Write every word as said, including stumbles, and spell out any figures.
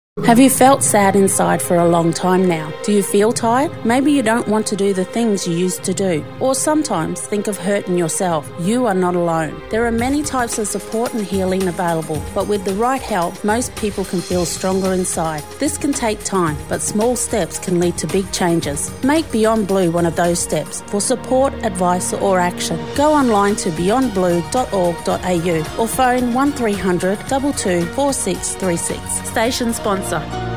Have you felt sad inside for a long time now? Do you feel tired? Maybe you don't want to do the things you used to do. Or sometimes think of hurting yourself. You are not alone. There are many types of support and healing available, but with the right help, most people can feel stronger inside. This can take time, but small steps can lead to big changes. Make Beyond Blue one of those steps. For support, advice or action, go online to beyond blue dot org dot a u or phone one three hundred, two two four six three six. Station sponsor.